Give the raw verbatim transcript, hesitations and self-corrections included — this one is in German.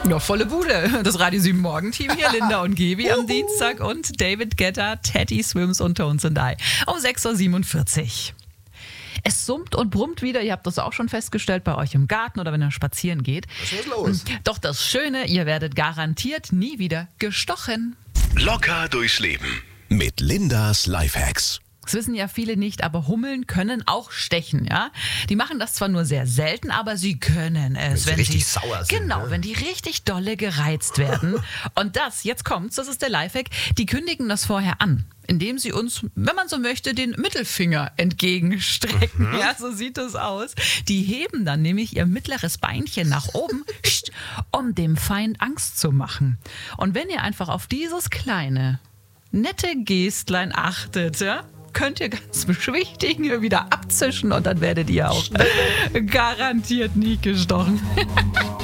Ja, volle Bude. Das Radio sieben Morgenteam hier, Linda und Gebi am Dienstag und David Guetta, Teddy Swims und Tones and I um sechs Uhr siebenundvierzig. Es summt und brummt wieder, ihr habt das auch schon festgestellt, bei euch im Garten oder wenn ihr spazieren geht. Was ist los? Doch das Schöne, ihr werdet garantiert nie wieder gestochen. Locker durchs Leben mit Lindas Lifehacks. Das wissen ja viele nicht, aber Hummeln können auch stechen, ja. Die machen das zwar nur sehr selten, aber sie können es. Wenn sie richtig sauer sind, Genau, ne? wenn die richtig dolle gereizt werden. Und das, jetzt kommt's, das ist der Lifehack, die kündigen das vorher an, indem sie uns, wenn man so möchte, den Mittelfinger entgegenstrecken. Mhm. Ja, so sieht es aus. Die heben dann nämlich ihr mittleres Beinchen nach oben, um dem Feind Angst zu machen. Und wenn ihr einfach auf dieses kleine, nette Gestlein achtet, ja, könnt ihr ganz beschwichtigen, wieder abzischen und dann werdet ihr auch garantiert nie gestochen.